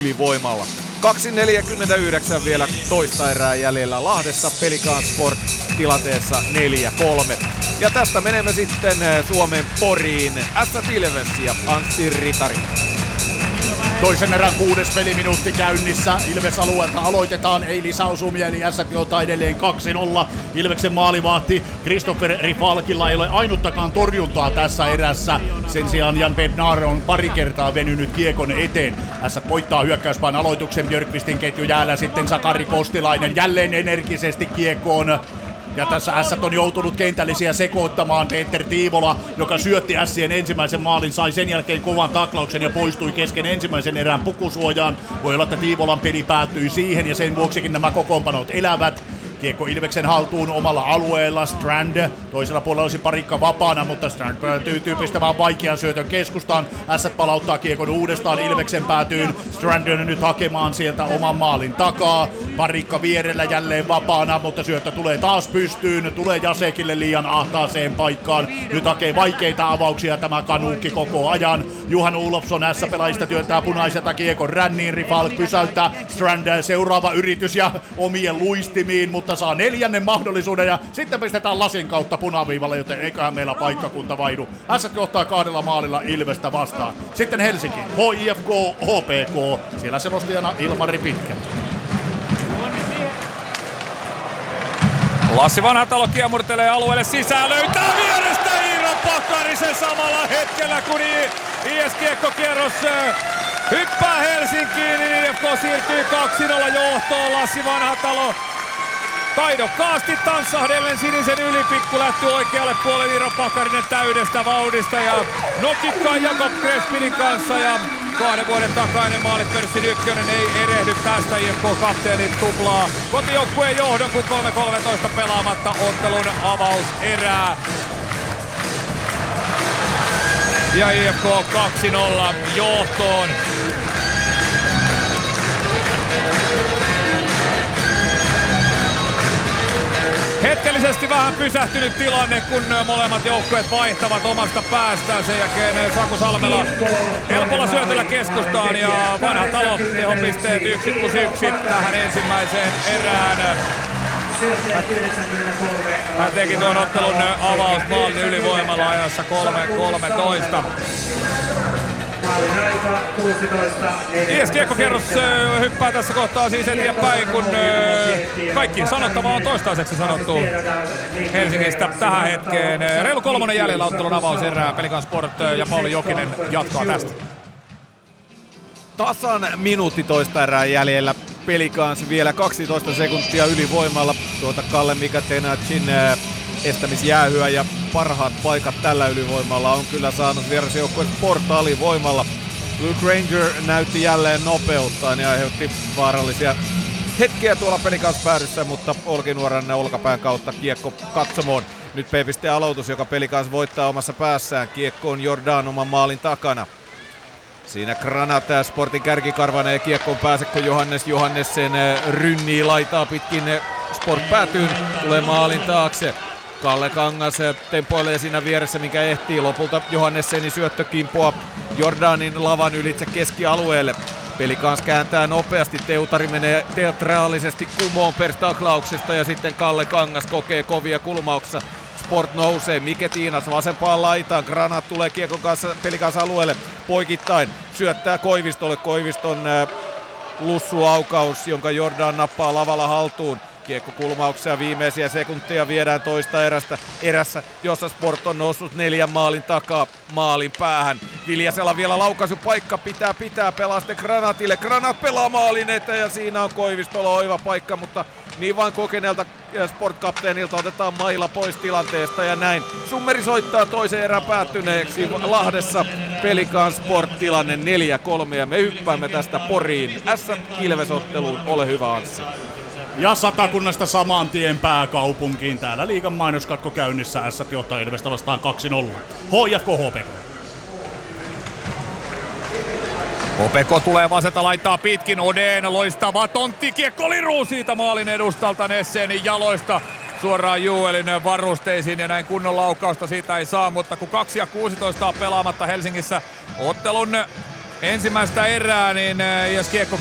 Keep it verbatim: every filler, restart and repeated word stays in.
ylivoimalla. kaksi neljäkymmentäyhdeksän vielä toista erää jäljellä Lahdessa. Pelican Sport tilanteessa neljä kolme. Ja tästä menemme sitten Suomen Poriin. Ässät Ilves ja Anssi Ritari. Toisen erän kuudes peliminuutti käynnissä. Ilves-alueelta aloitetaan, ei lisäosumia, eli Ässät johtaa edelleen kaksi nolla. Ilveksen maalivahti Christopher Rifalkilla ei ole ainuttakaan torjuntaa tässä erässä. Sen sijaan Jan Bednar on pari kertaa venynyt kiekon eteen. Ässät voittaa hyökkäyspään aloituksen, Björkvistin ketju jäällä, sitten Sakari Kostilainen jälleen energisesti kiekkoon. Ja tässä Ässät on joutunut kentällisiä sekoittamaan. Peter Tiivola, joka syötti Ässien ensimmäisen maalin, sai sen jälkeen kovan taklauksen ja poistui kesken ensimmäisen erään pukusuojaan. Voi olla, että Tiivolan peli päättyi siihen ja sen vuoksikin nämä kokoonpanot elävät. Kiekko Ilveksen haltuun omalla alueella. Strand toisella puolella olisi Parikka vapaana, mutta Strand tyytyy pistämään vaikean syötön keskustaan. Ässät palauttaa kiekon uudestaan Ilveksen päätyyn. Strand on nyt hakemaan sieltä oman maalin takaa. Parikka vierellä jälleen vapaana, mutta syöttö tulee taas pystyyn. Tulee Jasekille liian ahtaaseen paikkaan. Nyt hakee vaikeita avauksia tämä kanuukki koko ajan. Juhan Olofsson Ässä-pelaajista työntää punaiselta kiekon ränniin. Rifalk pysäyttää. Strand seuraava yritys ja omien luistimiin, mutta saa neljännen mahdollisuuden ja sitten pistetään lasin kautta punaviivalle, joten eiköhän meillä paikkakunta vaihdu. Ässät johtaa kahdella maalilla Ilvestä vastaan. Sitten Helsinki, H I F K, H P K, siellä selostajana Ilmari Pitkä. Lassi Vanhatalo kiemurtelee alueelle sisään, löytää vierestä Iiro Pakarisen samalla hetkellä, kun I S Kiekko-kierros hyppää Helsinkiin, niin I F K siirtyy kaksi nolla johtoon. Lassi Vanhatalo taidokkaasti tanssahdellen sinisen yli, pikku lähty oikealle puolelle, Iiro Pakarinen täydestä vauhdista ja nokikkaa Jakob Crespinin kanssa ja kahden vuoden takainen maalipörssin ykkönen ei erehdy tästä. I F K-kapteenit tuplaa kotijoukkueen johdon, kun kolme kolmetoista pelaamatta ottelun avauserää. Ja I F K kaksi nolla johtoon. Hetkellisesti vähän pysähtynyt tilanne, kun molemmat joukkueet vaihtavat omasta päästään. Sen jälkeen Saku Salmela helpolla syötöllä keskustaan ja Vanhatalo tehopisteet yksi plus yksi tähän ensimmäiseen erään. Hän teki tuon ottelun avausmaalin ylivoimalla ajassa kolme kolmetoista. I S Kiekko-kierros hyppää tässä kohtaa siis eteenpäin, kun kaikki sanottava on toistaiseksi sanottu Helsingistä tähän hetkeen. Reilu kolmonen jäljellä ottelun avauserää. Pelican Sport ja Pauli Jokinen jatkaa tästä. Tasan minuutti toista erää jäljellä. Pelicans vielä kaksitoista sekuntia ylivoimalla. Tuota Kalle Mika Tenacin estämisjäähyä ja parhaat paikat tällä ylivoimalla on kyllä saanut vierasjoukkue Sport alivoimalla. Luke Ranger näytti jälleen nopeuttaan ja aiheutti vaarallisia hetkiä tuolla Pelicans päädyssä, mutta Olkinuoran olkapään kautta kiekko katsomoon. Nyt P-pisteen aloitus, joka Pelicans voittaa omassa päässään. Kiekko on Jordan oman maalin takana. Siinä Granat Sportin kärkikarvana ja kiekkoon pääse, kun Johannes Johannessen rynnii laitaa pitkin Sport päätyyn, tulee maalin taakse. Kalle Kangas tempoilee siinä vieressä, minkä ehtii. Lopulta Johannesseni syöttö kimpoaa Jordanin lavan ylitse keskialueelle. Pelicans kääntää nopeasti, Teutari menee teatraalisesti kumoon perstaklauksesta ja sitten Kalle Kangas kokee kovia kulmauksessa. Sport nousee, Mike Tiinas vasempaan laitaan, Granat tulee kiekon kanssa Pelicans alueelle poikittain, syöttää Koivistolle, Koiviston äh, lussuaukaus, jonka Jordan nappaa lavalla haltuun. Kiekko kulmauksia viimeisiä sekuntia viedään toista erästä, erässä, jossa Sport on noussut neljän maalin takaa maalin päähän. Viljasella vielä laukaisupaikka, pitää pitää pelaa sitten Granatille. Granat pelaa maalin eteen ja siinä on Koivistolla oiva paikka, mutta niin vain kokeneelta Sport-kapteenilta otetaan maila pois tilanteesta ja näin. Summeri soittaa toisen erän päättyneeksi Lahdessa. Pelican Sport tilanne neljä kolme ja me hyppäämme tästä Poriin. Ässät-Ilves-otteluun, ole hyvä Anssi. Ja Satakunnasta saman tien pääkaupunkiin. Täällä liigan mainoskatko käynnissä. Ässät johtaa Ilvestä vastaan kaksi nolla. H J K H P K. H P K tulee vasenta, laittaa pitkin Oden. Loistava tonttikiekko liruu siitä maalin edustalta Nessenin jaloista suoraan Juelin varusteisiin ja näin kunnon laukausta siitä ei saa, mutta kun kaksi ja kuusitoista on pelaamatta Helsingissä ottelun ensimmäistä erää, niin I S Kiekko